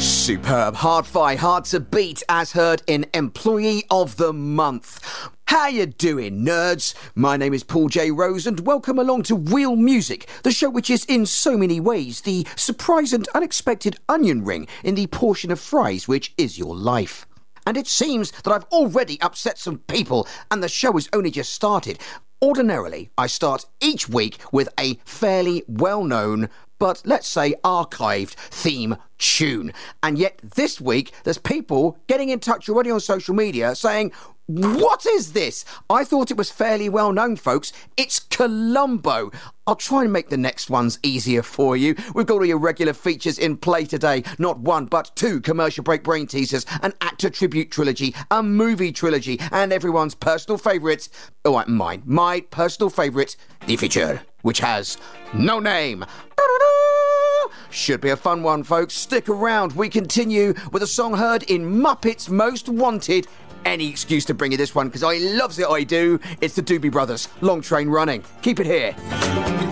Superb, hard-fi, hard to beat, as heard in Employee of the Month. How you doing, nerds? My name is Paul J. Rose, and welcome along to Real Music, the show which is in so many ways the surprise and unexpected onion ring in the portion of fries which is your life. And it seems that I've already upset some people, and the show has only just started. Ordinarily, I start each week with a fairly well-known, but let's say archived theme tune. And yet this week, there's people getting in touch already on social media saying, "What is this? I thought it was fairly well known, folks. It's Columbo." I'll try and make the next ones easier for you. We've got all your regular features in play today. Not one, but two commercial break brain teasers, an actor tribute trilogy, a movie trilogy, and everyone's personal favourite, my personal favourite, the feature, which has no name. Should be a fun one, folks. Stick around. We continue with a song heard in Muppets Most Wanted. Any excuse to bring you this one, because I loves it, I do. It's the Doobie Brothers, Long Train Running. Keep it here.